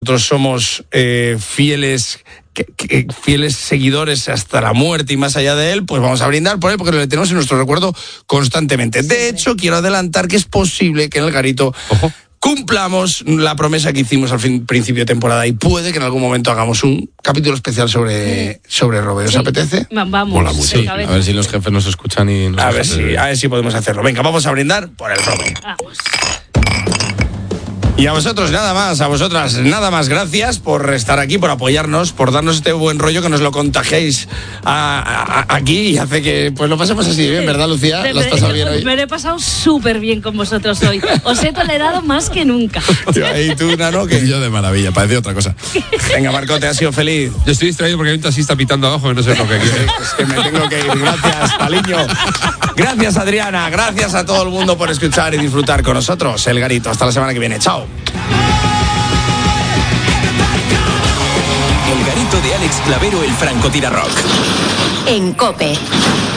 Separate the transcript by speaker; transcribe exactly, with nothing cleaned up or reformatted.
Speaker 1: Nosotros somos eh, fieles, que, que, fieles seguidores hasta la muerte y más allá de él, pues vamos a brindar por él porque le tenemos en nuestro recuerdo constantemente. De hecho, quiero adelantar que es posible que en el Garito Ojo. cumplamos la promesa que hicimos al fin, principio de temporada y puede que en algún momento hagamos un capítulo especial sobre, sobre Robe. ¿Os sí. apetece?
Speaker 2: Vamos.
Speaker 3: Mola mucho. Sí, a ver si los jefes nos escuchan y nos
Speaker 1: a ver si, a ver si podemos hacerlo. Venga, vamos a brindar por el Robe.
Speaker 2: Vamos.
Speaker 1: Y a vosotros nada más, a vosotras nada más, gracias por estar aquí, por apoyarnos, por darnos este buen rollo que nos lo contagiéis a, a, a, aquí y hace que pues lo pasemos así bien, ¿verdad, Lucía?
Speaker 2: Me,
Speaker 1: ¿Lo has pasado bien hoy?
Speaker 2: Me lo he pasado súper bien con vosotros hoy, os he tolerado más que nunca.
Speaker 1: ¿Y tú, Nano? ¿Qué?
Speaker 3: Yo de maravilla, parece otra cosa.
Speaker 1: Venga, Marco, ¿te has sido feliz?
Speaker 3: Yo estoy distraído porque hay un taxista pitando abajo que no sé lo que quiere.
Speaker 1: Es que me tengo que ir, gracias, Paliño. Gracias, Adriana, gracias a todo el mundo por escuchar y disfrutar con nosotros. El Garito, hasta la semana que viene, chao.
Speaker 4: El Garito de Alex Clavero, el francotirador.
Speaker 5: En COPE.